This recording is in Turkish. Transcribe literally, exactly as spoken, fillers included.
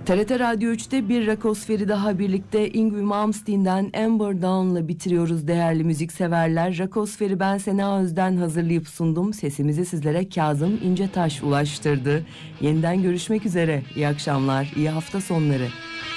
T R T Radyo üçte bir Rakosferi daha birlikte Yngwie Malmsteen'den Amber Dawn'la bitiriyoruz değerli müzikseverler. Rakosferi ben Sena Özden hazırlayıp sundum. Sesimizi sizlere Kazım İncetaş ulaştırdı. Yeniden görüşmek üzere. İyi akşamlar, iyi hafta sonları.